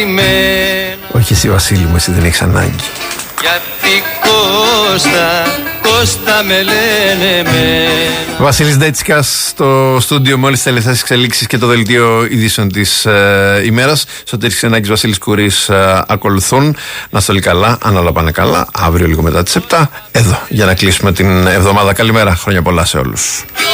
αγαπημένο. Όχι εσύ Βασίλη μου, εσύ δεν έχεις ανάγκη. Γιατί Κώστα με λένε εμένα. Βασίλης Ντέτσικας στο στούντιο με όλες τις τελευταίες εξελίξεις και το δελτίο ειδήσεων της ημέρας. Σωτήρης Ξενάκης, Βασίλης Κουρής ακολουθούν. Να είστε όλοι καλά, αν όλα πάνε καλά. Αύριο λίγο μετά τις 7 εδώ για να κλείσουμε την εβδομάδα. Καλημέρα, χρόνια πολλά σε όλους.